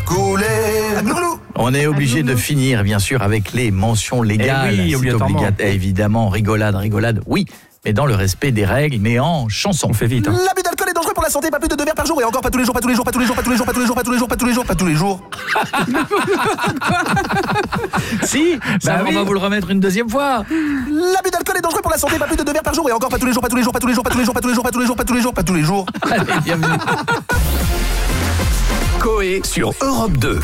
couler. On est obligé de finir, bien sûr, avec les mentions légales. Eh oui, C'est obligatoirement. évidemment, rigolade, oui, mais dans le respect des règles, mais en chanson. On fait vite. Hein. L'abus d'alcool est dangereux pour la santé, pas plus de 2 verres par jour. Et encore pas tous les jours, pas tous les jours, pas tous les jours, pas tous les jours, pas tous les jours, pas tous les jours, pas tous les jours, pas tous les jours. Si, Bah on oui. va vous le remettre une deuxième fois. L'abus d'alcool est dangereux pour la santé, pas plus de 2 verres par jour. Et encore pas tous les jours, pas tous les jours, pas tous les jours, pas tous les jours, pas tous les jours, pas tous les jours, pas tous les jours, pas tous les jours. Allez, bienvenue. Coé sur Europe 2.